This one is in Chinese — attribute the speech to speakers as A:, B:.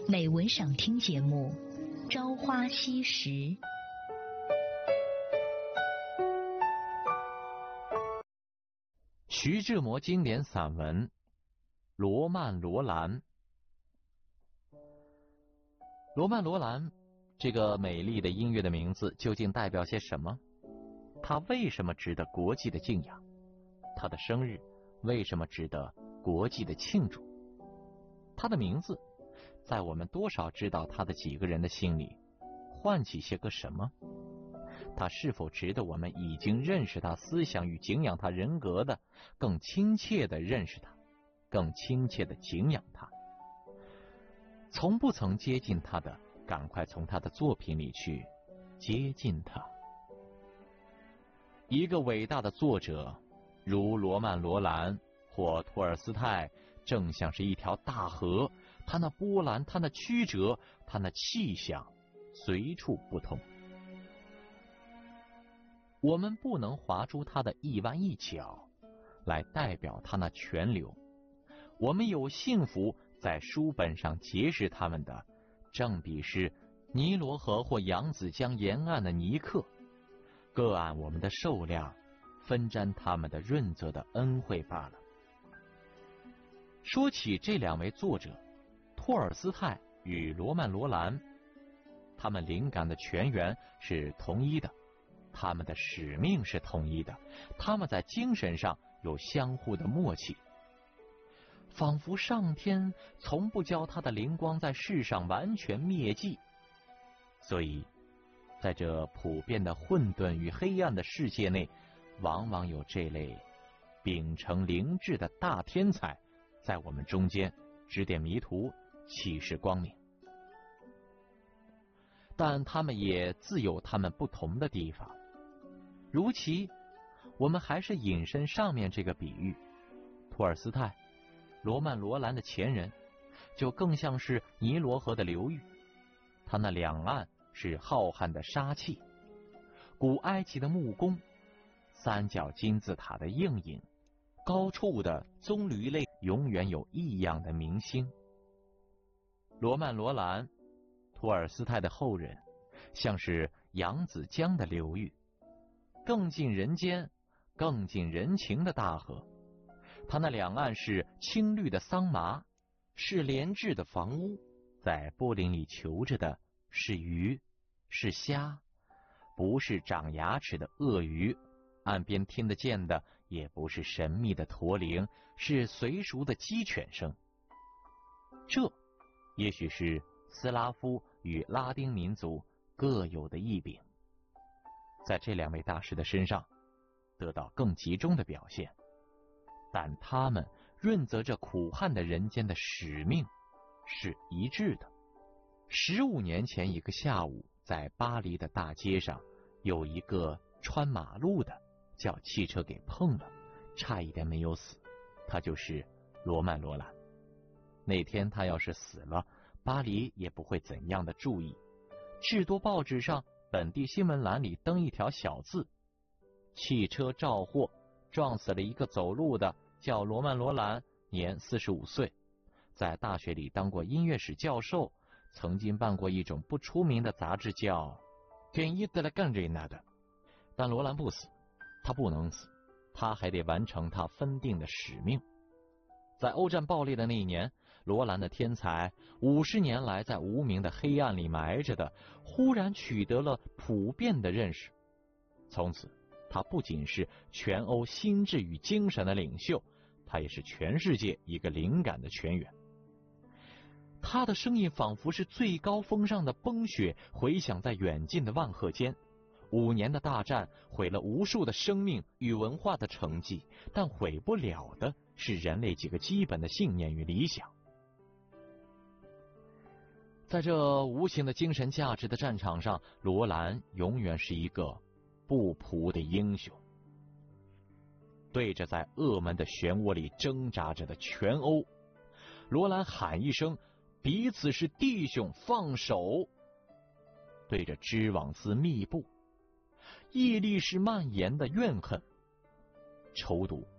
A: 美文赏听节目《朝花夕拾》。
B: 徐志摩经典散文《罗曼·罗兰》。罗曼·罗兰这个美丽的音乐的名字究竟代表些什么？它为什么值得国际的敬仰？他的生日为什么值得国际的庆祝？他的名字在我们多少知道他的几个人的心里唤起些个什么？他是否值得我们已经认识他思想与敬仰他人格的更亲切的认识他，更亲切的敬仰他？从不曾接近他的，赶快从他的作品里去接近他。一个伟大的作者如罗曼·罗兰或托尔斯泰，正像是一条大河，他那波澜，他那曲折，他那气象随处不同。我们不能划出他的一弯一角来代表他那泉流，我们有幸福在书本上结识他们的，正比是尼罗河或扬子江沿岸的尼克，各按我们的寿量分沾他们的润泽的恩惠罢了。说起这两位作者，托尔斯泰与罗曼·罗兰，他们灵感的泉源是同一的，他们的使命是统一的，他们在精神上有相互的默契，仿佛上天从不教他的灵光在世上完全灭迹。所以在这普遍的混沌与黑暗的世界内，往往有这类秉承灵智的大天才在我们中间指点迷途，启示光明。但他们也自有他们不同的地方，如其我们还是引申上面这个比喻，托尔斯泰、罗曼·罗兰的前人就更像是尼罗河的流域，它那两岸是浩瀚的沙气，古埃及的木工，三角金字塔的映影，高处的棕榈类永远有异样的明星。罗曼·罗兰、托尔斯泰的后人像是扬子江的流域，更近人间更近人情的大河，它那两岸是青绿的桑麻，是连制的房屋，在波林里求着的是鱼是虾，不是长牙齿的鳄鱼，岸边听得见的也不是神秘的驼铃，是随熟的鸡犬声。这也许是斯拉夫与拉丁民族各有的异禀，在这两位大师的身上得到更集中的表现，但他们润泽着苦旱的人间的使命是一致的。15年前一个下午，在巴黎的大街上，有一个穿马路的叫汽车给碰了，差一点没有死，他就是罗曼·罗兰。那天他要是死了，巴黎也不会怎样的注意，至多报纸上本地新闻栏里登一条小字：汽车肇祸，撞死了一个走路的，叫罗曼·罗兰，年45岁，在大学里当过音乐史教授，曾经办过一种不出名的杂志叫天一德勒干瑞纳的。但罗兰不死，他不能死，他还得完成他分定的使命。在欧战爆裂的那一年，罗兰的天才50年来在无名的黑暗里埋着的，忽然取得了普遍的认识。从此他不仅是全欧心智与精神的领袖，他也是全世界一个灵感的泉源。他的声音仿佛是最高峰上的崩雪，回响在远近的万壑间。5年的大战毁了无数的生命与文化的成绩，但毁不了的是人类几个基本的信念与理想。在这无形的精神价值的战场上，罗兰永远是一个不仆的英雄。对着在恶门的漩涡里挣扎着的全欧，罗兰喊一声：彼此是弟兄，放手！对着织网丝密布、业力是蔓延的怨恨、仇毒